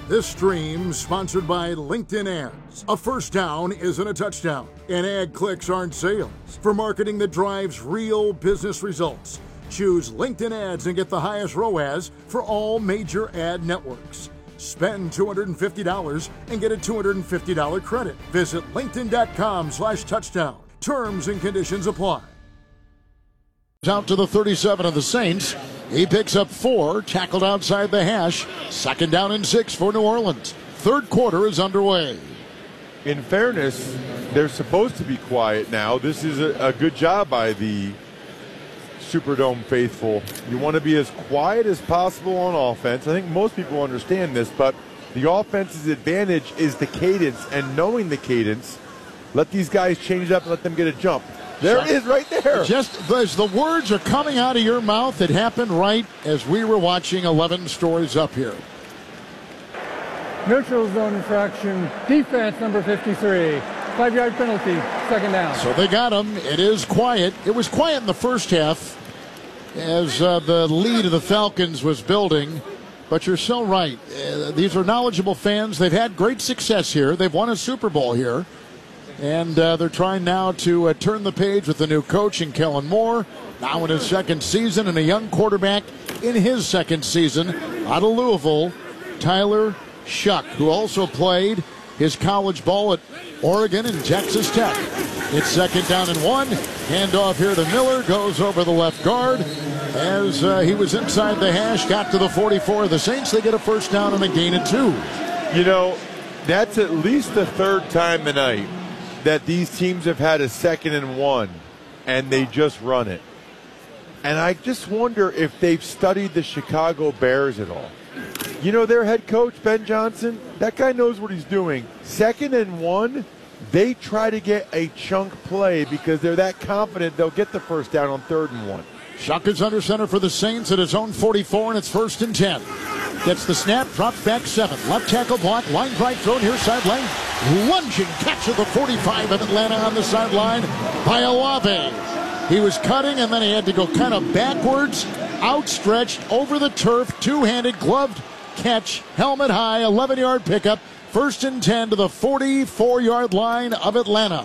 This stream sponsored by LinkedIn Ads. A first down isn't a touchdown, and ad clicks aren't sales. For marketing that drives real business results, choose LinkedIn Ads and get the highest ROAS for all major ad networks. Spend $250 and get a $250 credit. Visit linkedin.com/touchdown. Terms and conditions apply. Out to the 37 of the Saints. He picks up 4, tackled outside the hash. 2nd down and 6 for New Orleans. Third quarter is underway. In fairness, they're supposed to be quiet now. This is a good job by the Superdome faithful. You want to be as quiet as possible on offense. I think most people understand this, but the offense's advantage is the cadence, and knowing the cadence, let these guys change it up and let them get a jump. There it is right there. Just as the words are coming out of your mouth, it happened right as we were watching 11 stories up here. Neutral zone infraction, defense number 53. 5-yard penalty, 2nd down. So they got him. It is quiet. It was quiet in the first half as the lead of the Falcons was building. But you're so right. These are knowledgeable fans. They've had great success here. They've won a Super Bowl here. And they're trying now to turn the page with the new coach in Kellen Moore, now in his 2nd season, and a young quarterback in his 2nd season out of Louisville, Tyler Shuck, who also played his college ball at Oregon and Texas Tech. It's 2nd down and 1. Handoff here to Miller, goes over the left guard as he was inside the hash, got to the 44 of the Saints. They get a first down and a gain of 2. You know, that's at least the 3rd time tonight that these teams have had a 2nd and 1, and they just run it. And I just wonder if they've studied the Chicago Bears at all. You know, their head coach, Ben Johnson, that guy knows what he's doing. 2nd and 1, they try to get a chunk play because they're that confident they'll get the first down on 3rd and 1. Shuck is under center for the Saints at his own 44, and it's 1st and 10. Gets the snap, drops back 7. Left tackle block, line right throw near sideline. Lunging catch of the 45 of Atlanta on the sideline by Olave. He was cutting, and then he had to go kind of backwards, outstretched, over the turf, two-handed, gloved catch, helmet high, 11-yard pickup. 1st and 10 to the 44-yard line of Atlanta.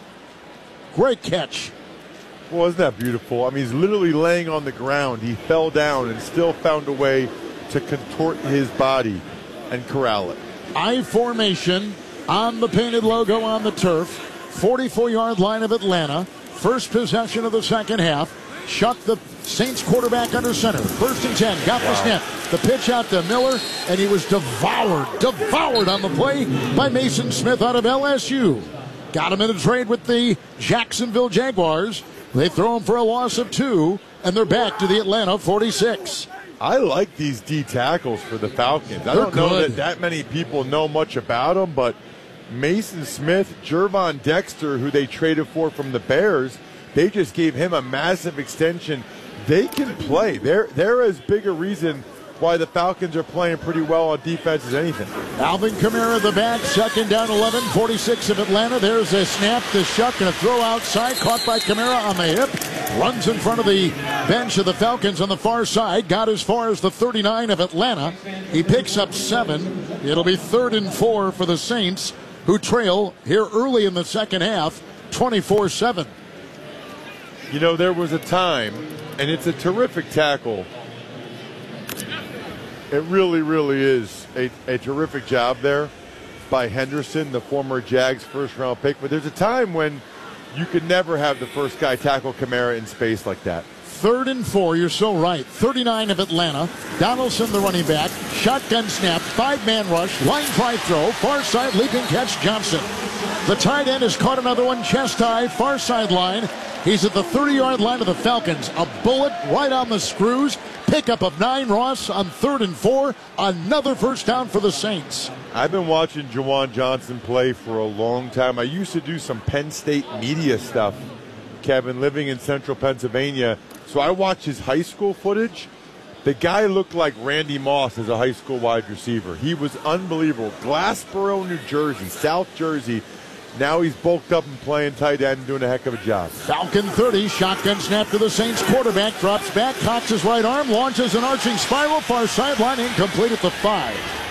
Great catch. Well, isn't that beautiful? I mean, he's literally laying on the ground. He fell down and still found a way to contort his body and corral it. I formation on the painted logo on the turf. 44-yard line of Atlanta. First possession of the 2nd half. Shuck, the Saints quarterback, under center. 1st and 10. Got the snap. The pitch out to Miller, and he was devoured on the play by Mason Smith out of LSU. Got him in a trade with the Jacksonville Jaguars. They throw him for a loss of 2, and they're back to the Atlanta 46. I like these D tackles for the Falcons. I don't know that many people know much about them, but Mason Smith, Jervon Dexter, who they traded for from the Bears, they just gave him a massive extension. They can play. They're as big a reason why the Falcons are playing pretty well on defense as anything. Alvin Kamara the back, 2nd down 11, 46 of Atlanta. There's a snap to Shuck and a throw outside, caught by Kamara on the hip. Runs in front of the bench of the Falcons on the far side. Got as far as the 39 of Atlanta. He picks up 7. It'll be 3rd and 4 for the Saints, who trail here early in the 2nd half, 24-7. You know, there was a time, and it's a terrific tackle. It really, really is a terrific job there by Henderson, the former Jags first-round pick. But there's a time when you could never have the first guy tackle Kamara in space like that. 3rd and 4, you're so right. 39 of Atlanta. Donaldson, the running back. Shotgun snap, 5-man rush, line drive throw, far side leaping catch, Johnson. The tight end has caught another one, chest high, far sideline. He's at the 30-yard line of the Falcons. A bullet right on the screws. Pickup of 9, Ross, on 3rd and 4. Another first down for the Saints. I've been watching Juwan Johnson play for a long time. I used to do some Penn State media stuff, Kevin, living in central Pennsylvania. So I watched his high school footage. The guy looked like Randy Moss as a high school wide receiver. He was unbelievable. Glassboro, New Jersey, South Jersey. Now he's bulked up and playing tight end and doing a heck of a job. Falcon 30, shotgun snap to the Saints quarterback, drops back, cocks his right arm, launches an arching spiral, far sideline, incomplete at the 5.